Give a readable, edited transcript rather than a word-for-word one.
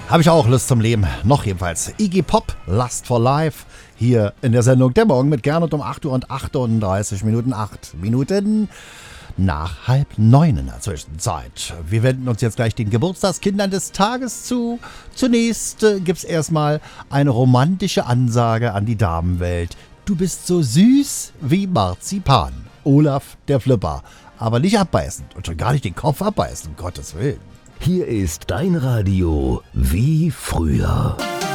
Habe ich auch Lust zum Leben. Noch jedenfalls. Iggy Pop, Lust for Life. Hier in der Sendung Der Morgen mit Gernot um 8 Uhr und 38 Minuten. 8 Minuten nach 8:30 in der Zwischenzeit. Wir wenden uns jetzt gleich den Geburtstagskindern des Tages zu. Zunächst gibt's erstmal eine romantische Ansage an die Damenwelt. Du bist so süß wie Marzipan. Olaf der Flipper. Aber nicht abbeißen und schon gar nicht den Kopf abbeißen, um Gottes Willen. Hier ist dein Radio wie früher.